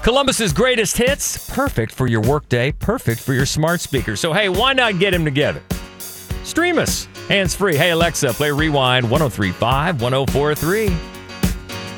Columbus's greatest hits, perfect for your workday, perfect for your smart speaker. So, hey, why not get them together? Stream us, hands-free. Hey, Alexa, play Rewind 103.5, 104.3.